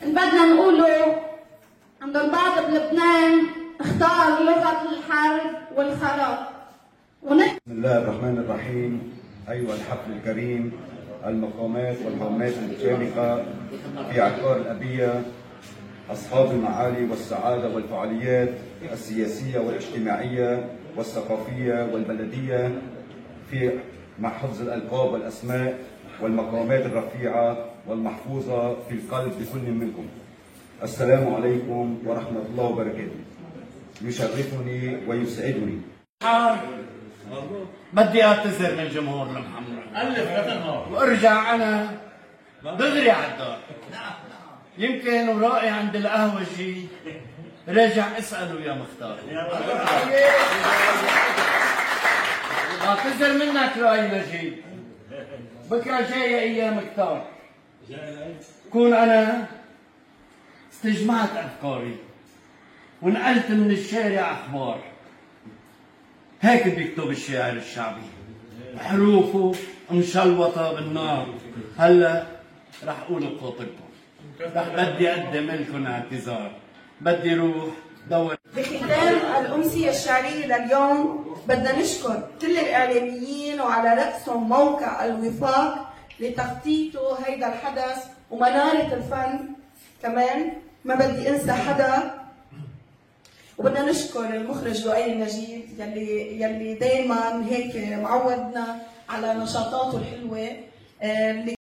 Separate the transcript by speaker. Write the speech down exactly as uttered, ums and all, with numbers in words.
Speaker 1: إن بدنا نقوله عند البعض بلبنان اختار لغة الحرب والخراب. ونحن
Speaker 2: بسم الله الرحمن الرحيم. أيها الحفل الكريم، المقامات والقومات المشاركة في عقار الأبية، أصحاب المعالي والسعادة والفعاليات السياسية والاجتماعية والثقافية والبلدية في مع حفظ الألقاب والأسماء والمقامات الرفيعة والمحفوظة في القلب لكل منكم، السلام عليكم ورحمة الله وبركاته. يشرفني ويسعدني.
Speaker 3: بدي اعتذر من جمهور المحمرة وارجع انا دغري على الدار. يمكن ورائي عند القهوجي راجع اساله يا مختار. اعتذر منك رأي مجيد. بكره جايه ايام كتار، كون انا استجمعت افكاري ونقلت من الشارع اخبار. هيك بيكتب الشاعر الشعبي، حروفه مشلوطه بالنار. هلا رح اقول بخاطركم، رح بدي اقدم لكم اعتذار. بدي روح دور.
Speaker 4: بختام الأمسية الشعرية لليوم بدنا نشكر كل الإعلاميين وعلى رأسهم موقع الوفاق لتخطيطه هيدا الحدث ومنارة الفن كمان. ما بدي انسى حدا. وبدنا نشكر المخرج لؤي النجيب يلي يلي دائما هيك معودنا على نشاطاته الحلوه.